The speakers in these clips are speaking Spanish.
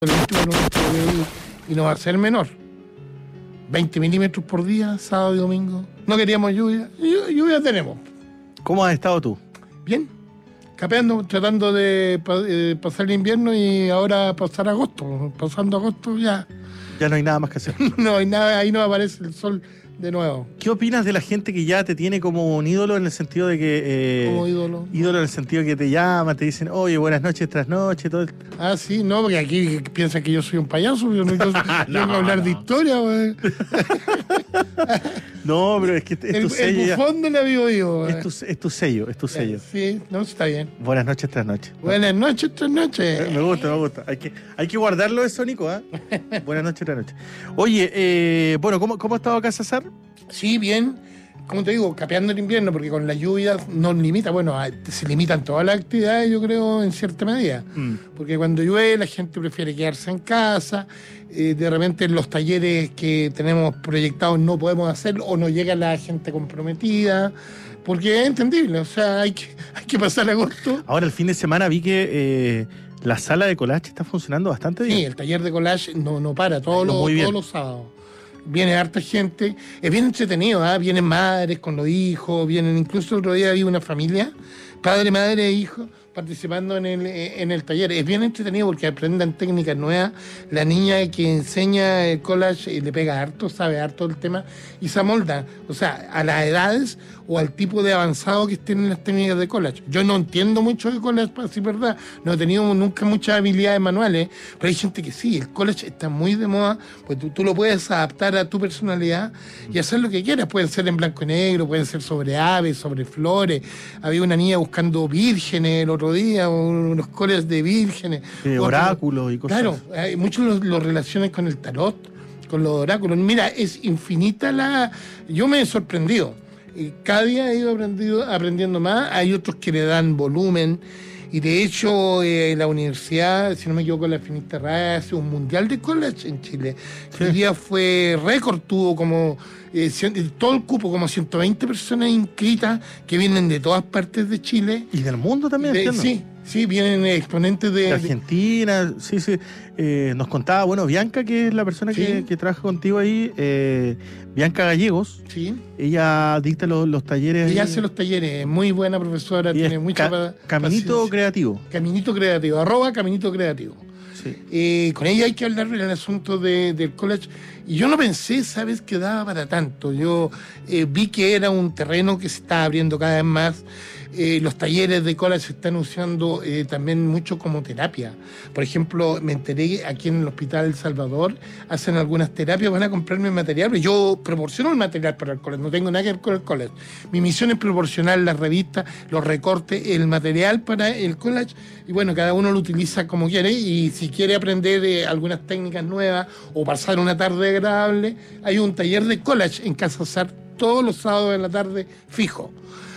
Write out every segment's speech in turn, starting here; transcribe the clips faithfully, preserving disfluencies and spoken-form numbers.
el último y, y no va a ser menor. veinte milímetros por día, sábado y domingo. No queríamos lluvia, y lluvia tenemos. ¿Cómo has estado tú? Bien, capeando, tratando de eh, pasar el invierno y ahora pasar agosto. Pasando agosto ya. Ya no hay nada más que hacer. No hay nada, ahí no aparece el sol de nuevo. ¿Qué opinas de la gente que ya te tiene como un ídolo en el sentido de que... Eh, ¿Como ídolo? Ídolo en el sentido de que te llaman, te dicen, oye, buenas noches tras noche, todo el... Ah, sí, no, porque aquí piensan que yo soy un payaso, yo no yo, yo no, tengo que hablar no. de historia, güey. No, pero es que es El, tu sello. el ya. bufón de la vivo vivo. Es tu, es tu sello, es tu sello. Sí, no, está bien. Buenas noches tras noche. Buenas noches, tras noches. Me gusta, me gusta. Hay que, hay que guardarlo eso, Nico, ¿eh? Buenas noches tras noche. Oye, eh, bueno, ¿cómo, ¿cómo ha estado acá, César? Sí, bien. Como te digo, capeando el invierno, porque con las lluvias nos limita, bueno, a- se limitan todas las actividades, yo creo, en cierta medida. Mm. Porque cuando llueve la gente prefiere quedarse en casa, eh, de repente los talleres que tenemos proyectados no podemos hacerlo o no llega la gente comprometida, porque es entendible, o sea, hay que, hay que pasar agosto. Ahora, el fin de semana vi que eh, la sala de collage está funcionando bastante bien. Sí, el taller de collage no, no para, todos No, los, muy bien. todos los sábados. Viene harta gente, es bien entretenido, ¿ah? Vienen madres con los hijos, vienen, incluso el otro día había una familia, padre, madre e hijo, participando en el, en el taller. Es bien entretenido porque aprenden técnicas nuevas. La niña que enseña el collage eh, le pega harto, sabe harto del tema y se amolda, o sea, a las edades o al tipo de avanzado que estén en las técnicas de collage. Yo no entiendo mucho de collage, para decir verdad, no he tenido nunca muchas habilidades manuales, pero hay gente que sí, el collage está muy de moda, pues tú, tú lo puedes adaptar a tu personalidad y hacer lo que quieras. Pueden ser en blanco y negro, pueden ser sobre aves, sobre flores. Había una niña buscando vírgenes el otro día, unos collages de vírgenes. Eh, Otro- oráculos y cosas. Claro, hay muchos los, los relacionan con el tarot, con los oráculos. Mira, es infinita la... Yo me he sorprendido. Y cada día he ido aprendido, aprendiendo más. Hay otros que le dan volumen. Y de hecho, eh, la universidad, si no me equivoco, la Finisterrae hace un mundial de college en Chile. Sí. El día fue récord, tuvo como eh, cien- todo el cupo, como ciento veinte personas inscritas que vienen de todas partes de Chile. Y del mundo también, De- entiendo. sí, sí, vienen exponentes de, De de- Argentina, sí, sí. Eh, nos contaba, bueno, Bianca, que es la persona Sí. que, que trabaja contigo ahí, eh, Bianca Gallegos, sí. ella dicta los, los talleres. Ella ahí. hace los talleres, muy buena profesora, Y tiene es mucha ca- pa- Caminito paciencia. Creativo. Caminito Creativo, arroba Caminito Creativo. Sí. Eh, con ella hay que hablar del asunto de- del college. Y yo no pensé, ¿sabes?, que daba para tanto. Yo eh, vi que era un terreno que se está abriendo cada vez más. Eh, los talleres de college se están usando eh, también mucho como terapia. Por ejemplo, me enteré aquí en el Hospital El Salvador, hacen algunas terapias, van a comprarme material, pero yo proporciono el material para el college, no tengo nada que ver con el college. Mi misión es proporcionar las revistas, los recortes, el material para el college, y bueno, cada uno lo utiliza como quiere, y si quiere aprender eh, algunas técnicas nuevas o pasar una tarde agradable, hay un taller de college en Casa Sar todos los sábados de la tarde fijo.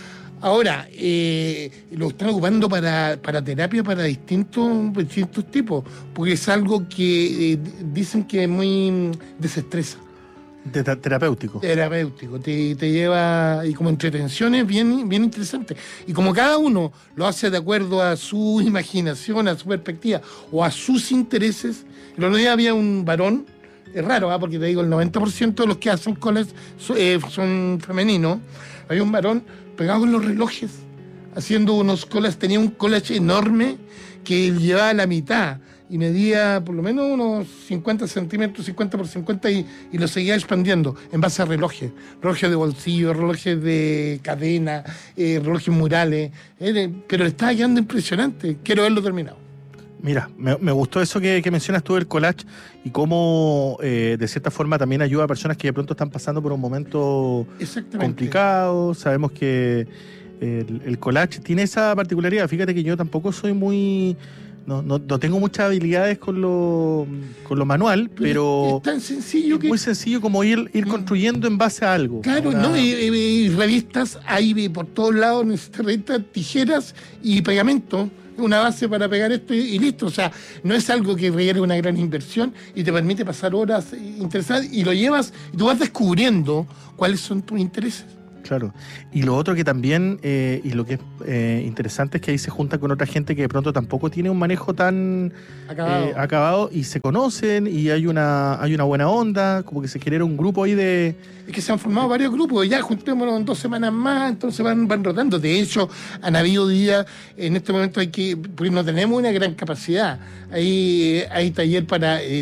Ahora, eh, lo están ocupando para, para terapia para distintos, distintos tipos, porque es algo que eh, dicen que es muy desestresa, De ta- terapéutico. terapéutico, te, te lleva y como entretenciones bien, bien interesantes. Y como cada uno lo hace de acuerdo a su imaginación, a su perspectiva o a sus intereses. El otro día había un varón, es raro, ¿ah? Porque te digo, el noventa por ciento de los que hacen colas so- eh, son femeninos. Había un varón pegado con los relojes, haciendo unos colas, tenía un collage enorme que él llevaba a la mitad y medía por lo menos unos cincuenta centímetros, cincuenta por cincuenta, y, y lo seguía expandiendo en base a relojes, relojes de bolsillo, relojes de cadena, eh, relojes murales, eh, pero le estaba quedando impresionante, quiero verlo terminado. Mira, me, me gustó eso que, que mencionas tú del collage y cómo eh, de cierta forma también ayuda a personas que de pronto están pasando por un momento Exactamente. complicado. Sabemos que el, el collage tiene esa particularidad. Fíjate que yo tampoco soy muy... No, no, no tengo muchas habilidades con lo, con lo manual, pero es tan sencillo es que... muy sencillo como ir, ir construyendo en base a algo. Claro, Una- ¿no? Y, y- y revistas, hay por todos lados, necesitas revistas, tijeras y pegamento, una base para pegar esto y, y listo. O sea, no es algo que requiere una gran inversión y te permite pasar horas interesantes y lo llevas y tú vas descubriendo cuáles son tus intereses. Claro. Y lo otro que también, eh, y lo que es eh, interesante es que ahí se junta con otra gente que de pronto tampoco tiene un manejo tan Acabado. eh, acabado y se conocen y hay una hay una buena onda, como que se genera un grupo ahí de... Es que se han formado varios grupos, ya juntémonos en dos semanas más, entonces van, van rotando. De hecho, han habido días, en este momento hay que, porque no tenemos una gran capacidad. Hay, hay taller para eh,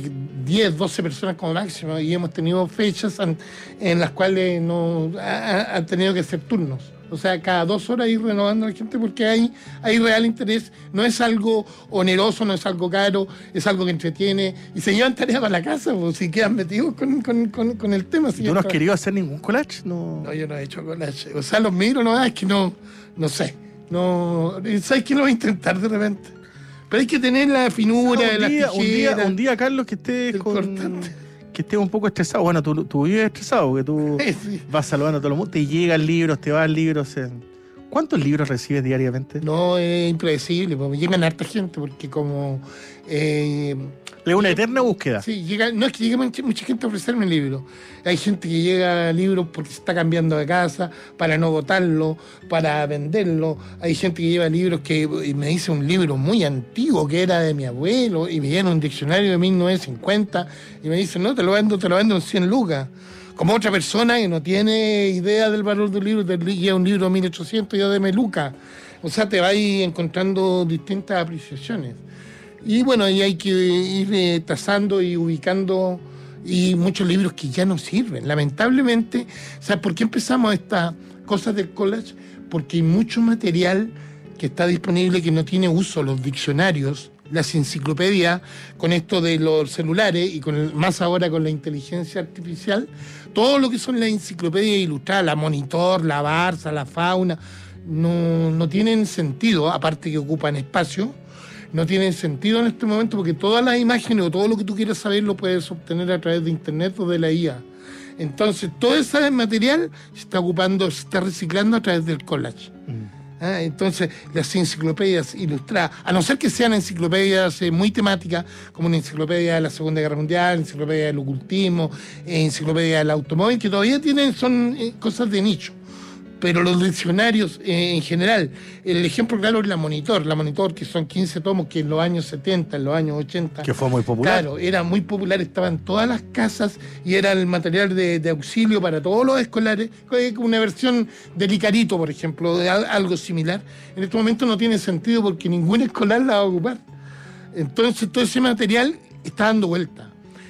diez, doce personas como máximo, y hemos tenido fechas en, en las cuales no ha, han tenido que hacer turnos. O sea, cada dos horas ir renovando a la gente porque hay, hay real interés. No es algo oneroso, no es algo caro, es algo que entretiene. Y se llevan tareas para la casa, pues, si quedan metidos con, con, con, con el tema. Si ¿Tú no has querido hacer ningún collage? No, no, yo no he hecho collage. O sea, los miro, no, es que no, no sé. No, ¿sabes qué? Lo voy a intentar de repente. Pero hay que tener la finura, o sea, un, la día, un, día, tijera, un día, Carlos, que estés con... cortante. que estés un poco estresado. Bueno, tú, tú vives estresado porque tú Sí. vas saludando a todo el mundo, te llegan libros, te van libros. Eh. ¿Cuántos libros recibes diariamente? No, es impredecible, porque llegan harta gente, porque como... Eh, es una eterna búsqueda. Sí, llega, no es que llegue mucha, mucha gente a ofrecerme libros. Hay gente que llega a libros porque se está cambiando de casa, para no botarlo, para venderlo. Hay gente que lleva libros que me dice un libro muy antiguo que era de mi abuelo y me lleva un diccionario de mil novecientos cincuenta y me dice, no, te lo vendo, te lo vendo en cien lucas. Como otra persona que no tiene idea del valor del libro, te lleva un libro de mil ochocientos y yo de lucas. O sea, te vas encontrando distintas apreciaciones. Y bueno, ahí hay que ir eh, tasando y ubicando, y muchos libros que ya no sirven. Lamentablemente, ¿sabes por qué empezamos estas cosas del collage? Porque hay mucho material que está disponible que no tiene uso, los diccionarios, las enciclopedias, con esto de los celulares y con el, más ahora con la inteligencia artificial, todo lo que son las enciclopedias ilustradas, la Monitor, la Barça, la Fauna, no, no tienen sentido, aparte que ocupan espacio. No tienen sentido en este momento porque todas las imágenes o todo lo que tú quieras saber lo puedes obtener a través de internet o de la I A. Entonces, todo ese material se está ocupando, se está reciclando a través del collage. Mm. ¿Ah? Entonces, las enciclopedias ilustradas, a no ser que sean enciclopedias eh, muy temáticas, como una enciclopedia de la Segunda Guerra Mundial, enciclopedia del ocultismo, eh, enciclopedia del automóvil, que todavía tienen, son eh, cosas de nicho. Pero los diccionarios eh, en general, el ejemplo claro es la Monitor, la Monitor que son quince tomos que en los años setenta, en los años ochenta... Que fue muy popular. Claro, era muy popular, estaba en todas las casas y era el material de, de auxilio para todos los escolares, una versión del Icarito, por ejemplo, de algo similar. En este momento no tiene sentido porque ningún escolar la va a ocupar. Entonces todo ese material está dando vuelta.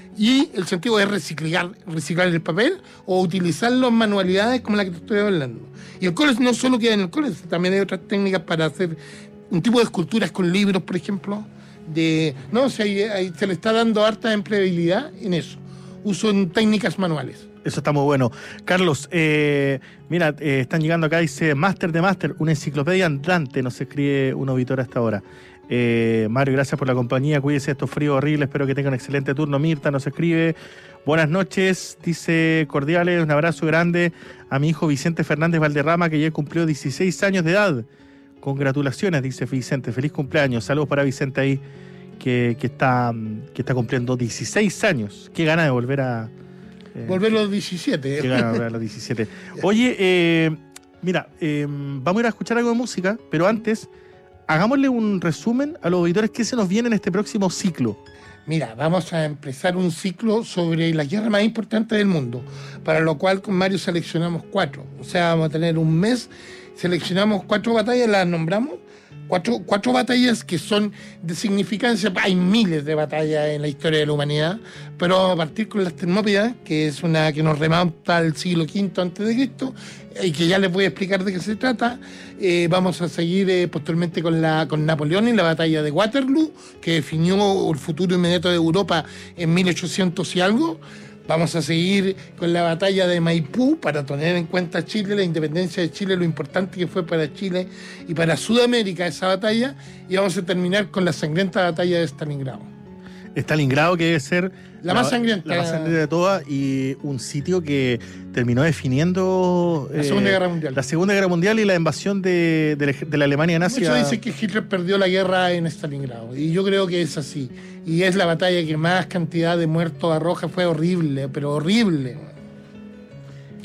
Y el sentido es reciclar, reciclar el papel o utilizarlo en manualidades como la que te estoy hablando. Y el collage no solo queda en el collage, también hay otras técnicas para hacer un tipo de esculturas con libros, por ejemplo. De, no, o sea, hay, hay, se le está dando harta empleabilidad en eso. Uso en técnicas manuales. Eso está muy bueno. Carlos, eh, mira, eh, están llegando acá, dice Máster de Máster, una enciclopedia andante, nos escribe un auditor hasta ahora. Eh, Mario, gracias por la compañía, cuídese estos fríos horribles, espero que tenga un excelente turno. Mirta nos escribe, buenas noches, dice cordiales, un abrazo grande a mi hijo Vicente Fernández Valderrama, que ya cumplió dieciséis años de edad. Congratulaciones, dice Vicente, feliz cumpleaños, saludos para Vicente ahí, que, que, está, que está cumpliendo dieciséis años. Qué gana de volver a... Eh, volver a los diecisiete. Qué gana de volver a los diecisiete. Oye, eh, mira, eh, vamos a ir a escuchar algo de música, pero antes... hagámosle un resumen a los auditores que se nos viene en este próximo ciclo. Mira, vamos a empezar un ciclo sobre la guerra más importante del mundo, para lo cual con Mario seleccionamos cuatro. O sea, vamos a tener un mes, seleccionamos cuatro batallas, las nombramos, cuatro, cuatro batallas que son de significancia. Hay miles de batallas en la historia de la humanidad, pero vamos a partir con las Termópilas, que es una que nos remonta al siglo quinto antes de Cristo, y que ya les voy a explicar de qué se trata. Eh, vamos a seguir eh, posteriormente con, la, con Napoleón y la batalla de Waterloo, que definió el futuro inmediato de Europa en mil ochocientos y algo. Vamos a seguir con la batalla de Maipú, para tener en cuenta Chile, la independencia de Chile, lo importante que fue para Chile y para Sudamérica esa batalla. Y vamos a terminar con la sangrienta batalla de Stalingrado. Stalingrado, que debe ser la, la más sangrienta. La más sangrienta de todas, y un sitio que terminó definiendo la Segunda eh, Guerra Mundial. La Segunda Guerra Mundial y la invasión de, de, de la Alemania nazi. Muchos dicen que Hitler perdió la guerra en Stalingrado, y yo creo que es así. Y es la batalla que más cantidad de muertos arroja, fue horrible, pero horrible.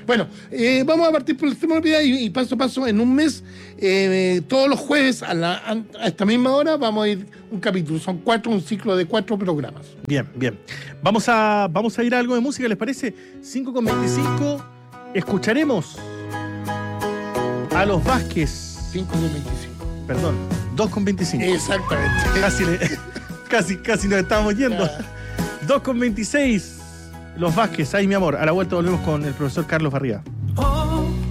Bueno, eh, vamos a partir por el tema de la y, y paso a paso, en un mes, eh, todos los jueves a, la, a esta misma hora vamos a ir un capítulo. Son cuatro, un ciclo de cuatro programas. Bien, bien. Vamos a, vamos a ir a algo de música, ¿les parece? cinco con veinticinco, escucharemos a los Vázquez. cinco con veinticinco. Perdón, dos con veinticinco. Exactamente. Casi, le, casi, casi nos estamos yendo. Ah. dos con veintiséis, los Vázquez. Ay, mi amor, a la vuelta volvemos con el profesor Carlos Barría.